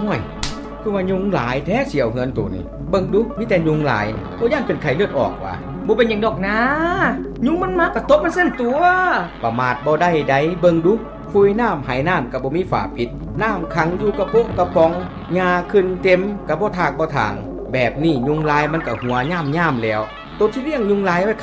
ห่วยคือว่ายุงหลายแท้เสี่ยวเฮือนตัวนี้เบิ่งดูมีแต่ยุงหลายบ่ย่านเป็นไข้เลือดออกว่ะบ่เป็นหยังดอกนะยุงมันมากระตบมันเส้นตัวประมาทบ่ได้ใดเบิ่งดูฟุยน้ำไหน้ำก็บ่มีฝาปิดน้ำขังอยู่กระปุกกระป๋องหญ้าขึ้นเต็มก็บ่ทากบ่ทางแบบนี้ยุงลายมันก็หัวย่ำๆแล้วตัวที่เลี้ยงยุงลายไว้